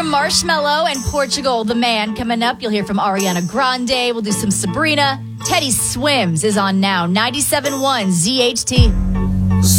from Marshmello and Portugal the Man. Coming up, you'll hear from Ariana Grande. We'll do some Sabrina. Teddy Swims is on now. 97.1 ZHT.